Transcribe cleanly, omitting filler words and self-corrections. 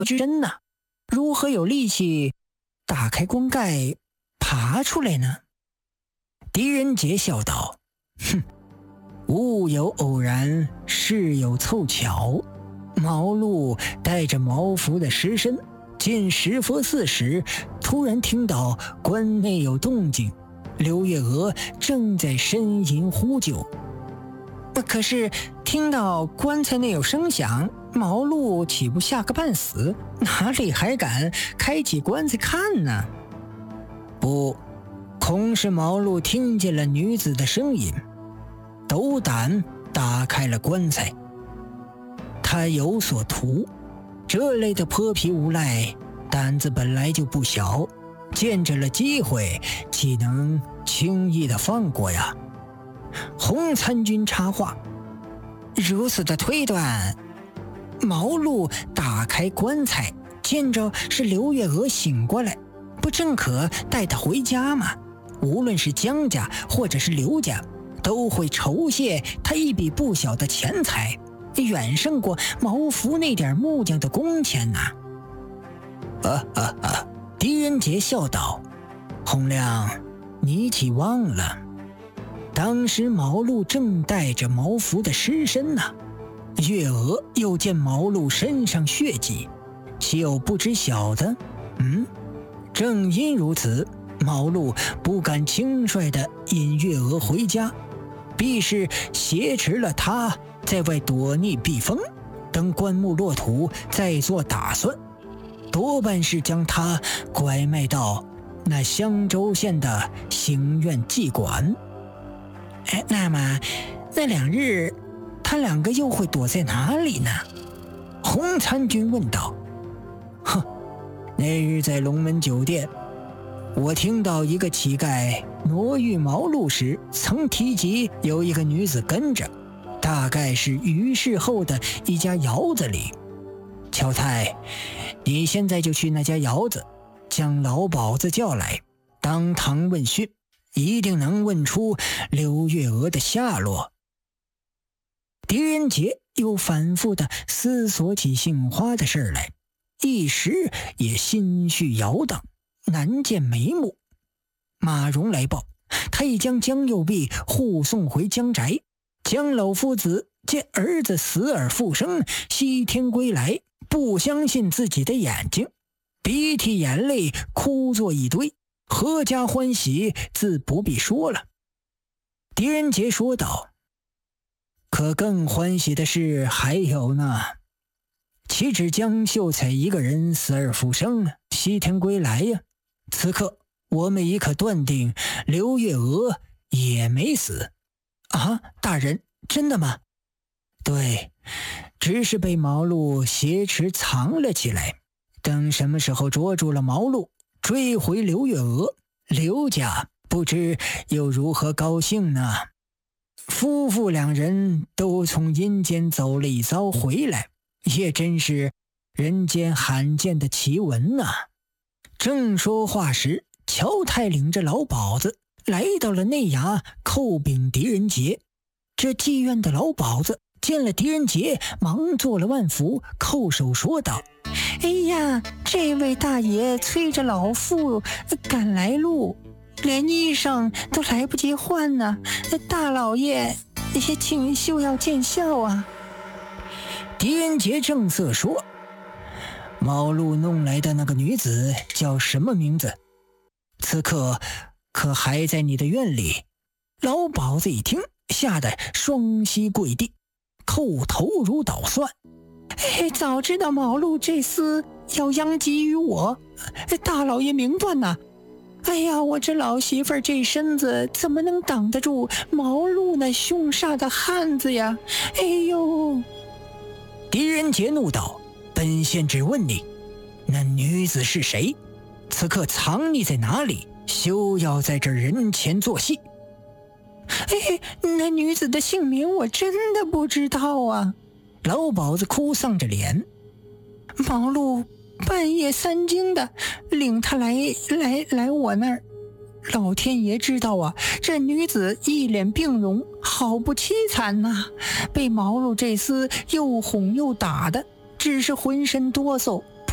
之深呐，如何有力气打开棺盖爬出来呢？狄仁杰笑道：哼，物有偶然，事有凑巧。毛路带着毛服的尸身进石佛寺时，突然听到棺内有动静，刘月娥正在呻吟呼救。可是听到棺材内有声响，毛路岂不吓个半死，哪里还敢开启棺材看呢？不，恐是毛路听见了女子的声音，斗胆打开了棺材。他有所图，这类的泼皮无赖胆子本来就不小，见着了机会岂能轻易的放过呀？洪参军插话：如此的推断，毛路打开棺材，见着是刘月娥醒过来，不正可带她回家吗？无论是江家或者是刘家，都会酬谢他一笔不小的钱财，远胜过毛服那点木匠的工钱呐。狄仁杰笑道：洪亮，你岂忘了当时毛路正带着毛服的尸身呢？月娥又见毛路身上血迹，岂有不知晓的？正因如此，毛路不敢轻率地引月娥回家，必是挟持了她在外躲匿避风，等棺木落土再做打算，多半是将她拐卖到那襄州县的行院妓馆。那么那2日他2个又会躲在哪里呢？洪参军问道。那日在龙门酒店，我听到一个乞丐挪运毛路时曾提及有一个女子跟着，大概是于氏后的一家窑子里。乔太，你现在就去那家窑子，将老鸨子叫来，当堂问讯，一定能问出刘月娥的下落。狄仁杰又反复地思索起杏花的事来，一时也心绪摇荡，难见眉目。马荣来报，他已将江右弼护送回江宅。江老夫子见儿子死而复生，西天归来，不相信自己的眼睛，鼻涕眼泪哭作一堆，阖家欢喜自不必说了。狄仁杰说道：可更欢喜的事还有呢，岂止江秀才一个人死而复生，西天归来呀？此刻我们已可断定刘月娥也没死。大人，真的吗？对，只是被毛路挟持藏了起来，等什么时候捉住了毛路，追回刘月娥，刘家不知又如何高兴呢？夫妇2人都从阴间走了一遭回来，也真是人间罕见的奇闻呐。正说话时，乔太领着老鸨子来到了内衙叩禀狄仁杰。这妓院的老鸨子见了狄仁杰，忙做了万福，叩首说道：哎呀，这位大爷催着老妇赶来路，连衣裳都来不及换呢，大老爷请休要见笑啊。狄仁杰正色说：毛路弄来的那个女子叫什么名字？此刻可还在你的院里？老鸨子一听，吓得双膝跪地，叩头如捣蒜。早知道毛路这厮要殃及于我，大老爷明断呐！哎呀，我这老媳妇儿这身子怎么能挡得住毛路那凶煞的汉子呀？哎呦！狄仁杰怒道：本县只问你，那女子是谁？此刻藏匿在哪里？休要在这人前做戏。那女子的姓名我真的不知道啊。老鸨子哭丧着脸。毛路半夜3更的领他来我那儿，老天爷知道啊，这女子一脸病容，好不凄惨呐，被毛路这厮又哄又打的，只是浑身哆嗦，